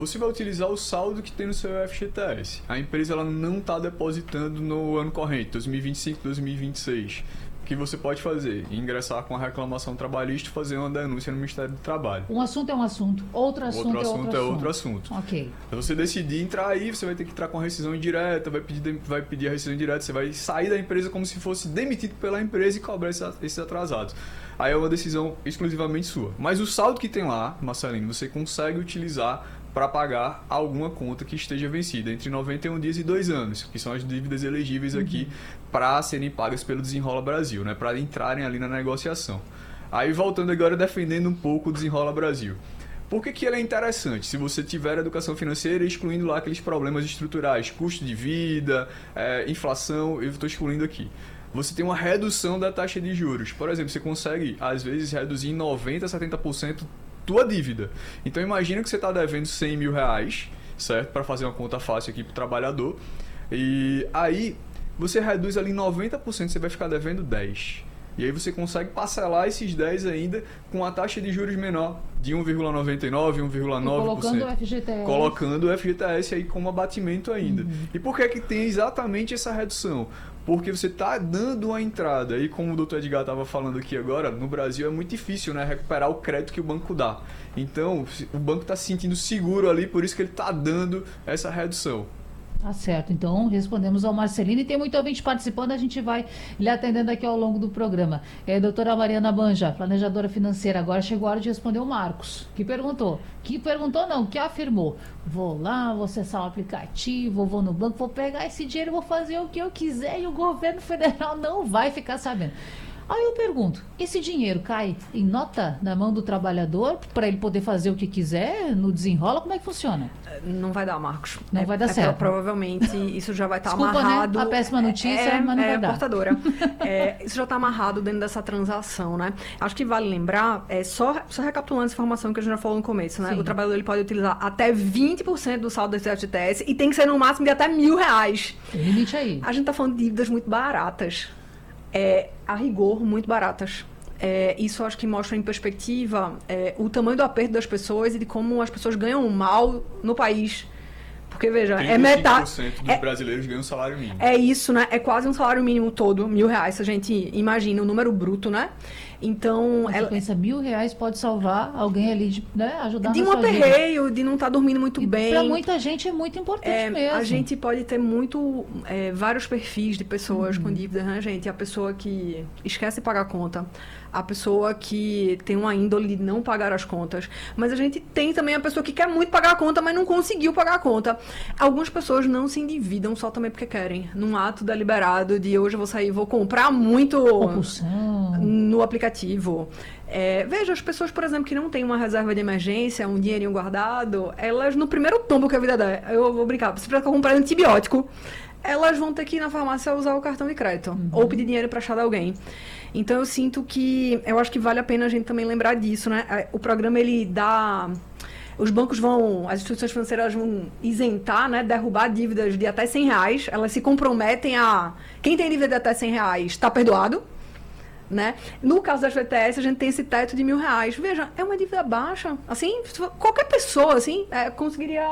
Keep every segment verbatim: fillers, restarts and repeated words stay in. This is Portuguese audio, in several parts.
Você vai utilizar o saldo que tem no seu F G T S. A empresa ela não está depositando no ano corrente, dois mil e vinte e cinco, dois mil e vinte e seis. O que você pode fazer? Ingressar com a reclamação trabalhista e fazer uma denúncia no Ministério do Trabalho. Um assunto é um assunto, outro assunto, outro é assunto outro é assunto. outro assunto. Ok. Se você decidir entrar aí, você vai ter que entrar com a rescisão indireta, vai pedir, vai pedir a rescisão indireta, você vai sair da empresa como se fosse demitido pela empresa e cobrar esses atrasados. Aí é uma decisão exclusivamente sua. Mas o saldo que tem lá, Marcelino, você consegue utilizar para pagar alguma conta que esteja vencida entre noventa e um dias e dois anos, que são as dívidas elegíveis aqui para serem pagas pelo Desenrola Brasil, né, para entrarem ali na negociação. Aí voltando agora defendendo um pouco o Desenrola Brasil. Por que que ele é interessante? Se você tiver educação financeira, excluindo lá aqueles problemas estruturais, custo de vida, é, inflação, eu estou excluindo aqui. Você tem uma redução da taxa de juros. Por exemplo, você consegue, às vezes, reduzir em noventa por cento a setenta por cento tua dívida. Então, imagina que você está devendo cem mil reais, certo? Para fazer uma conta fácil aqui para o trabalhador. E aí, você reduz ali noventa por cento, você vai ficar devendo dez. E aí você consegue parcelar esses dez ainda com a taxa de juros menor, de um vírgula noventa e nove, um vírgula nove por cento. Colocando o F G T S. Colocando o F G T S aí como abatimento ainda. Uhum. E por que que tem exatamente essa redução? Porque você está dando uma entrada, e como o doutor Edgar estava falando aqui agora, no Brasil é muito difícil, né, recuperar o crédito que o banco dá. Então, o banco está se sentindo seguro ali, por isso que ele está dando essa redução. Tá certo, então respondemos ao Marcelino e tem muito ouvinte participando, a gente vai lhe atendendo aqui ao longo do programa. É, doutora Mariana Banja, planejadora financeira, agora chegou a hora de responder o Marcos, que perguntou, que perguntou não, que afirmou, vou lá, vou acessar o aplicativo, vou no banco, vou pegar esse dinheiro, vou fazer o que eu quiser e o governo federal não vai ficar sabendo. Aí eu pergunto, esse dinheiro cai em nota na mão do trabalhador para ele poder fazer o que quiser no desenrola? Como é que funciona? Não vai dar, Marcos. Não é, vai dar é, certo. Provavelmente isso já vai estar Desculpa, amarrado. Né? A péssima notícia, é, mas não é, vai dar. Portadora. é, isso já está amarrado dentro dessa transação, né? Acho que vale lembrar, é, só, só recapitulando essa informação que a gente já falou no começo, né? Sim. O trabalhador ele pode utilizar até vinte por cento do saldo do F G T S e tem que ser no máximo de até mil reais. Tem limite aí. A gente está falando de dívidas muito baratas. É, a rigor, muito baratas. É, isso acho que mostra em perspectiva é, o tamanho do aperto das pessoas e de como as pessoas ganham mal no país. Porque, veja, é metade... trinta e cinco por cento dos é, brasileiros ganham salário mínimo. É isso, né? É quase um salário mínimo todo, mil reais, se a gente imagina o número bruto, né? Então... Você ela... pensa, mil reais pode salvar alguém ali, de, né? Ajudar de na um sua aperreio, vida. De não estar tá dormindo muito e bem. Para muita gente é muito importante é, mesmo. A gente pode ter muito... É, vários perfis de pessoas uhum. com dívidas, né, gente? A pessoa que esquece de pagar a conta. A pessoa que tem uma índole de não pagar as contas. Mas a gente tem também a pessoa que quer muito pagar a conta, mas não conseguiu pagar a conta. Algumas pessoas não se endividam só também porque querem. Num ato deliberado de hoje eu vou sair, vou comprar muito Compulsão. No aplicativo. É, veja, as pessoas, por exemplo, que não têm uma reserva de emergência, um dinheirinho guardado, elas no primeiro tombo que a vida dá, eu vou brincar, se precisar comprar antibiótico, elas vão ter que ir na farmácia usar o cartão de crédito. Uhum. Ou pedir dinheiro emprestado a alguém. Então eu sinto que, eu acho que vale a pena a gente também lembrar disso, né? O programa, ele dá... Os bancos vão, as instituições financeiras vão isentar, né? Derrubar dívidas de até cem reais. Elas se comprometem a... Quem tem dívida de até cem reais está perdoado, né? No caso da F G T S, a gente tem esse teto de mil reais. Veja, é uma dívida baixa. Assim, qualquer pessoa, assim, é, conseguiria...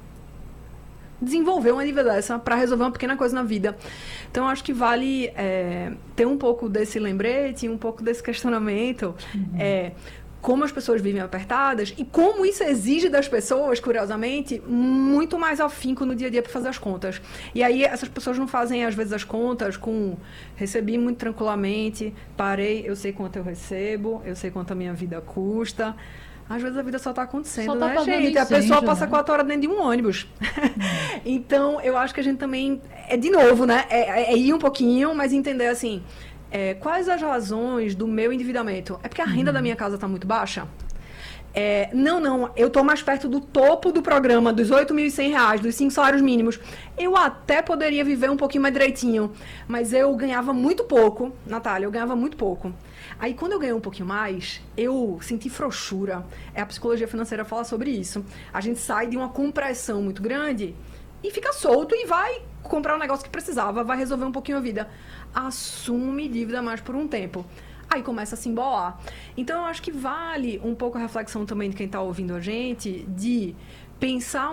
desenvolver uma dívida dessa para resolver uma pequena coisa na vida. Então, acho que vale é, ter um pouco desse lembrete, um pouco desse questionamento, uhum. é, como as pessoas vivem apertadas e como isso exige das pessoas, curiosamente, muito mais afinco no dia a dia para fazer as contas. E aí, essas pessoas não fazem, às vezes, as contas com recebi muito tranquilamente, parei, eu sei quanto eu recebo, eu sei quanto a minha vida custa. Às vezes a vida só está acontecendo, só tá né, gente? Incêndio, a pessoa passa né? quatro horas dentro de um ônibus. Hum. Então, eu acho que a gente também... É de novo, né? É, é ir um pouquinho, mas entender, assim... É, quais as razões do meu endividamento? É porque a renda hum. da minha casa está muito baixa? É, não, não. Eu estou mais perto do topo do programa, dos oito mil e cem reais, dos cinco salários mínimos. Eu até poderia viver um pouquinho mais direitinho, mas eu ganhava muito pouco, Natália, eu ganhava muito pouco. Aí, quando eu ganhei um pouquinho mais, eu senti frouxura. É, a psicologia financeira fala sobre isso. A gente sai de uma compressão muito grande e fica solto e vai comprar um negócio que precisava, vai resolver um pouquinho a vida. Assume dívida mais por um tempo. Aí começa a se embolar. Então, eu acho que vale um pouco a reflexão também de quem está ouvindo a gente, de pensar